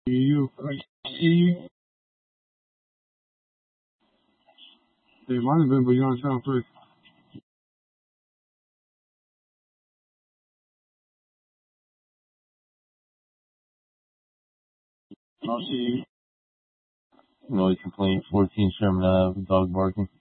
you. You. It might have been, but you don't sound free. I'll see you. Noise complaint, 14 Sherman Ave, dog barking.